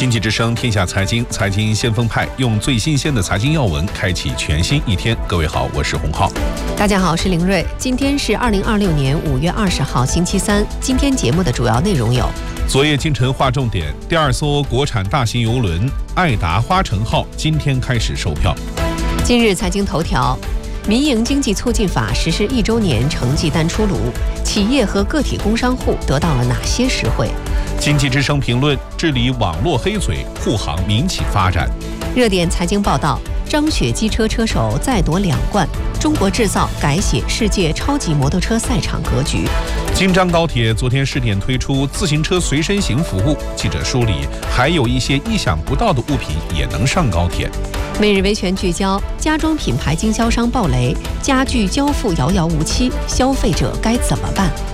经济之声天下财经，财经先锋派用最新鲜的财经要闻开启全新一天。各位好，我是洪浩。 大家好，我是凌睿。今天是2026年5月20号，星期三。今天节目的主要内容有： 昨夜京城划重点，第2艘国产大型邮轮爱达花城号今天开始售票。 今日财经头条：民营经济促进法实施1周年成绩单出炉，企业和个体工商户得到了哪些实惠？ 经济之声评论：治理网络黑嘴，护航民企发展。 热点财经报道：张雪机车车手再夺2冠，中国制造改写世界超级摩托车赛场格局。 京张高铁昨天试点推出自行车随身行服务，记者梳理，还有一些意想不到的物品也能上高铁。 每日维权聚焦：家装品牌经销商爆雷，家具交付遥遥无期，消费者该怎么办？